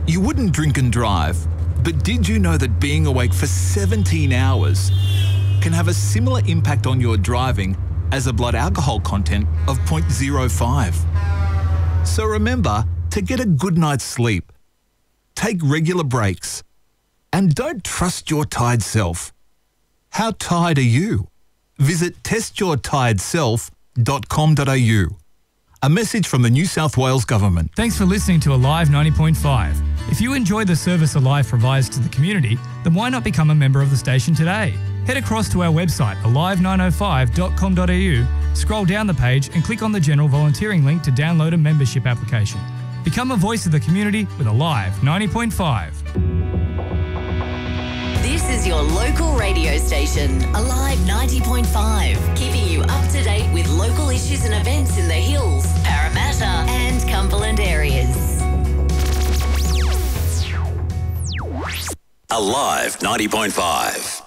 You wouldn't drink and drive, but did you know that being awake for 17 hours can have a similar impact on your driving as a blood alcohol content of 0.05? So remember to get a good night's sleep, take regular breaks, and don't trust your tired self. How tired are you? Visit testyourtiredself.com.au. A message from the New South Wales Government. Thanks for listening to Alive 90.5. If you enjoy the service Alive provides to the community, then why not become a member of the station today? Head across to our website, alive905.com.au, scroll down the page and click on the general volunteering link to download a membership application. Become a voice of the community with Alive 90.5. This is your local radio station, Alive 90.5, keeping you up to date with local issues and events in the Hills, Parramatta and Cumberland areas. Alive 90.5.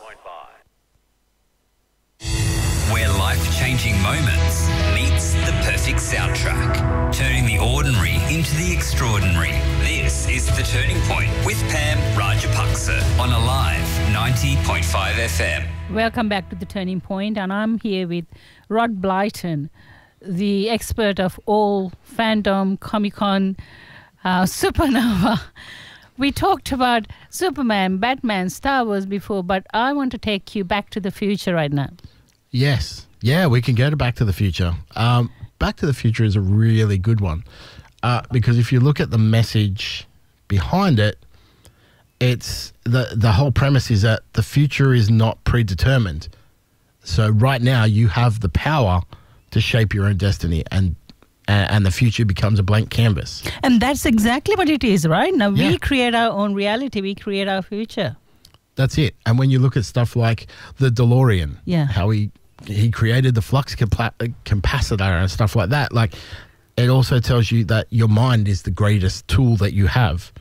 Where life-changing moments meets the perfect soundtrack, turning the ordinary into the extraordinary. This is The Turning Point with Pam Rajapaksa on Alive 90.5 FM. Welcome back to The Turning Point, and I'm here with Rod Blyton, the expert of all fandom, Comic-Con, Supernova. We talked about Superman, Batman, Star Wars before, but I want to take you back to the future right now. Yes. Yeah, we can go to Back to the Future. Back to the Future is a really good one because if you look at the message behind it, it's the whole premise is that the future is not predetermined. So right now you have the power to shape your own destiny and the future becomes a blank canvas. And that's exactly what it is, right? Now Yeah. we create our own reality. We create our future. That's it. And when you look at stuff like the DeLorean, how he created the flux capacitor and stuff like that, like it also tells you that your mind is the greatest tool that you have.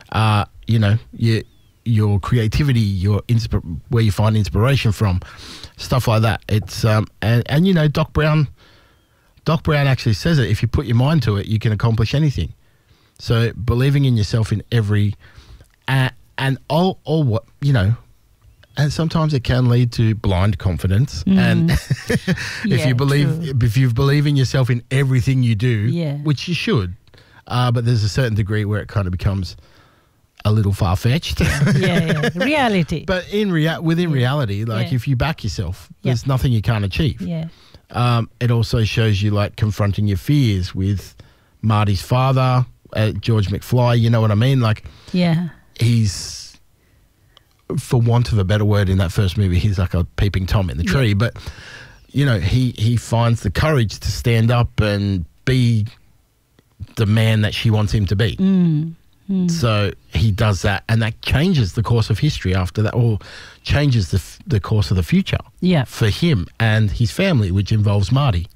Your creativity, where you find inspiration from, stuff like that. It's Doc Brown actually says it. If you put your mind to it, you can accomplish anything. So believing in yourself in every and all what and sometimes it can lead to blind confidence. And if you believe in yourself in everything you do, which you should, but there's a certain degree where it kind of becomes a little far-fetched. Reality. But within reality, like if you back yourself, there's nothing you can't achieve. It also shows you like confronting your fears with Marty's father, George McFly, you know what I mean? Like he's, for want of a better word, in that first movie, he's like a peeping Tom in the tree. But, he finds the courage to stand up and be the man that she wants him to be. So he does that, and that changes the course of history after that, or changes the course of the future for him and his family, which involves Marty.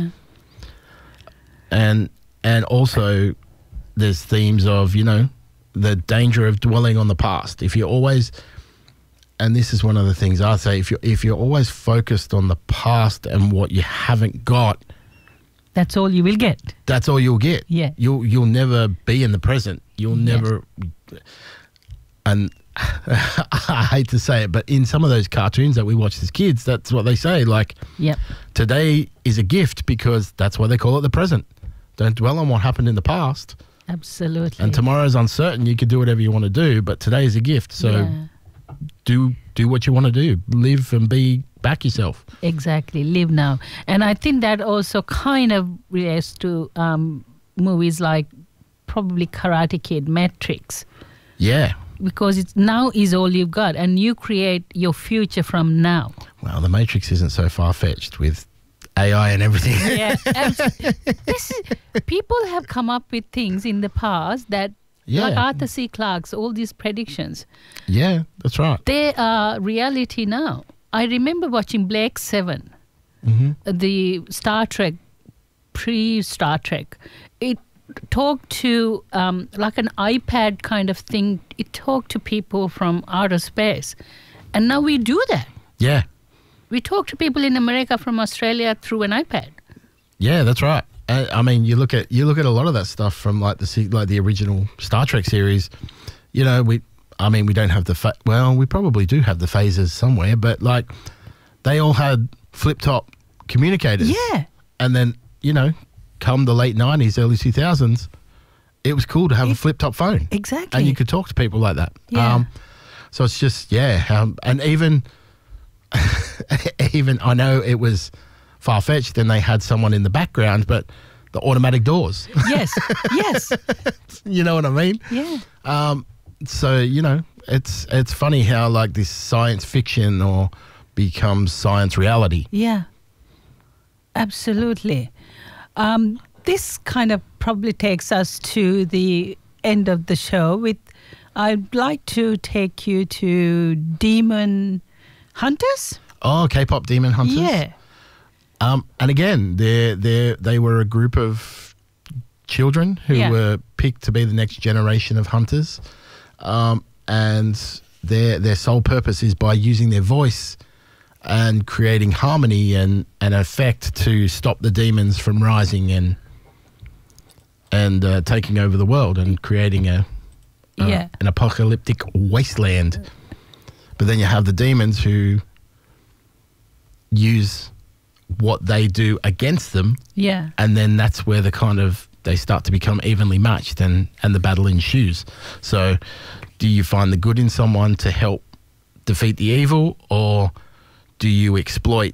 And also there's themes of, the danger of dwelling on the past. If you're always... And this is one of the things I say, if you're always focused on the past and what you haven't got, that's all you will get. That's all you'll get. You'll never be in the present. You'll never. And I hate to say it, but in some of those cartoons that we watched as kids, that's what they say. Like, today is a gift because that's why they call it the present. Don't dwell on what happened in the past. Absolutely. And tomorrow's uncertain. You can do whatever you want to do, but today is a gift. So do what you want to do. Live and back yourself. Exactly. Live now. And I think that also kind of relates to movies like probably Karate Kid, Matrix. Yeah. Because now is all you've got, and you create your future from now. Well, the Matrix isn't so far-fetched with AI and everything. People have come up with things in the past that, like Arthur C. Clarke's, all these predictions. Yeah, that's right. They are reality now. I remember watching Black 7, the Star Trek, pre-Star Trek. It talked to, like an iPad kind of thing, it talked to people from outer space. And now we do that. Yeah. We talk to people in America from Australia through an iPad. Yeah, that's right. I mean, you look at a lot of that stuff from like the original Star Trek series. You know, we don't have we probably do have the phasers somewhere, but like they all had flip-top communicators. Yeah. And then, you know, come the late 90s, early 2000s, it was cool to have a flip-top phone. Exactly. And you could talk to people like that. Yeah. So it's just, and even I know it was far-fetched and they had someone in the background, but the automatic doors. Yes. You know what I mean? Yeah. So, you know, it's funny how like this science fiction or becomes science reality. Yeah. Absolutely. This kind of probably takes us to the end of the show. I'd like to take you to Demon Hunters. Oh, K-pop Demon Hunters. Yeah. And again, they were a group of children who were picked to be the next generation of hunters, and their sole purpose is by using their voice and creating harmony and an effect to stop the demons from rising and taking over the world and creating an apocalyptic wasteland. But then you have the demons who use what they do against them. Yeah. And then that's where they start to become evenly matched and the battle ensues. So do you find the good in someone to help defeat the evil, or do you exploit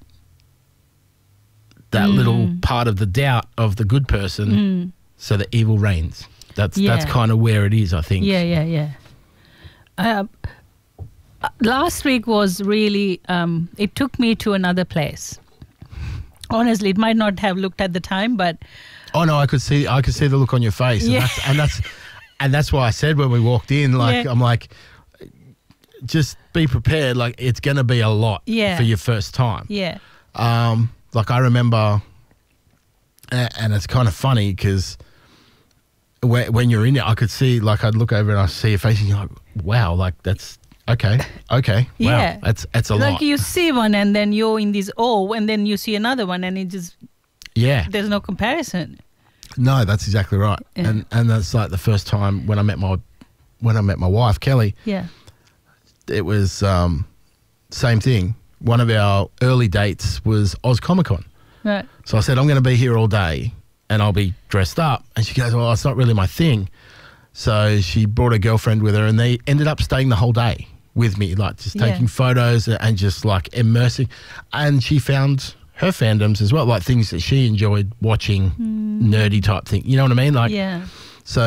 that little part of the doubt of the good person so that evil reigns? That's kind of where it is, I think. Yeah. Last week was really, it took me to another place. Honestly, it might not have looked at the time, but... Oh, no, I could see the look on your face. Yeah. And that's why I said when we walked in, I'm like, just be prepared. Like, it's going to be a lot for your first time. Yeah. Like, I remember, and it's kind of funny because when you're in it, I could see, like, I'd look over and I see your face and you're like, wow, like, that's... Okay. Yeah. Wow, that's a lot. Like you see one and then you're in this and then you see another one and it just... Yeah. There's no comparison. No, that's exactly right. Yeah. And that's like the first time when I met my wife, Kelly. Yeah. It was same thing. One of our early dates was Oz Comic Con. Right. So I said, I'm going to be here all day and I'll be dressed up. And she goes, well, it's not really my thing. So she brought a girlfriend with her and they ended up staying the whole day with me, like just taking photos and just like immersing. And she found her fandoms as well, like things that she enjoyed watching, nerdy type thing. You know what I mean? Like, So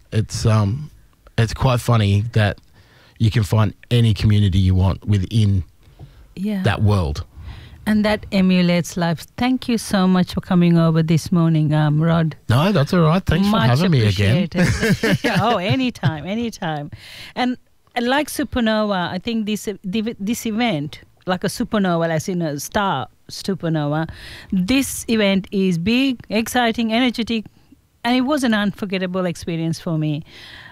it's quite funny that you can find any community you want within that world. And that emulates life. Thank you so much for coming over this morning, Rod. No, that's all right. Thanks for having me again. Oh, anytime. And like Supernova, I think this event, like a supernova, as in a star supernova, this event is big, exciting, energetic, and it was an unforgettable experience for me.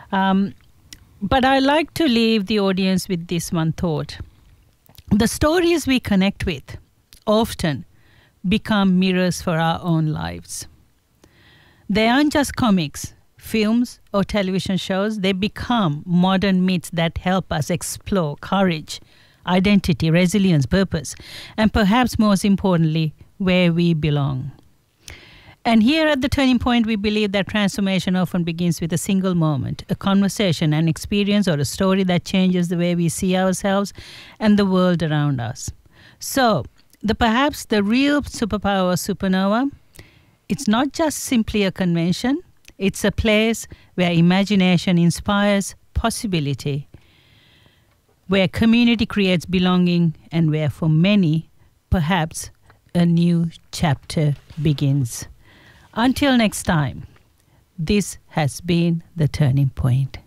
But I like to leave the audience with this one thought. The stories we connect with often become mirrors for our own lives. They aren't just comics, films, or television shows. They become modern myths that help us explore courage, identity, resilience, purpose, and perhaps most importantly, where we belong. And here at The Turning Point, we believe that transformation often begins with a single moment, a conversation, an experience, or a story that changes the way we see ourselves and the world around us. So, perhaps the real superpower of Supernova, it's not just simply a convention. It's a place where imagination inspires possibility, where community creates belonging, and where for many, perhaps a new chapter begins. Until next time, this has been The Turning Point.